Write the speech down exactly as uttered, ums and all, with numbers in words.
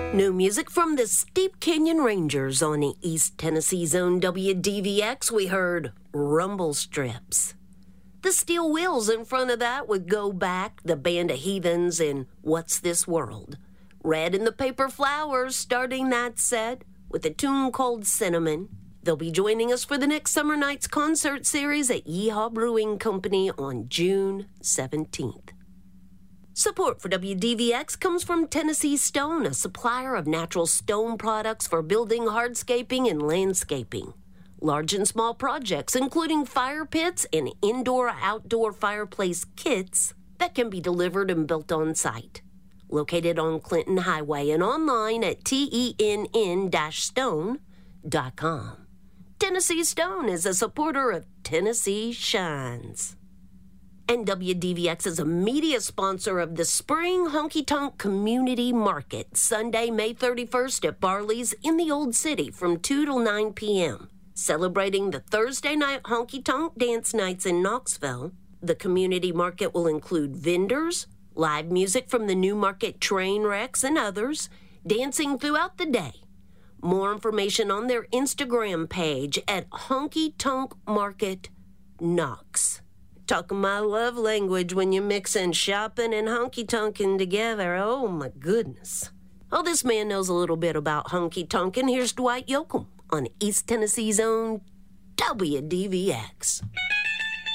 New music from the Steep Canyon Rangers on the East Tennessee's own W D V X. We heard Rumble Strips. The Steel Wheels in front of that would Go Back, the Band of Heathens, and What's This World. Red and the Paper Flowers starting that set with a tune called Cinnamon. They'll be joining us for the next Summer Nights concert series at Yeehaw Brewing Company on June seventeenth. Support for W D V X comes from Tennessee Stone, a supplier of natural stone products for building, hardscaping, and landscaping. Large and small projects, including fire pits and indoor-outdoor fireplace kits that can be delivered and built on site. Located on Clinton Highway and online at tenn stone dot com. Tennessee Stone is a supporter of Tennessee Shines. And W D V X is a media sponsor of the Spring Honky Tonk Community Market, Sunday, May thirty-first at Barley's in the Old City from two till nine p.m. Celebrating the Thursday night honky tonk dance nights in Knoxville, the community market will include vendors, live music from the New Market train wrecks and others, dancing throughout the day. More information on their Instagram page at Honky Tonk Market Knox. Talking my love language when you're mixing shopping and honky-tonking together. Oh, my goodness. Oh, this man knows a little bit about honky-tonking. Here's Dwight Yoakam on East Tennessee's own W D V X.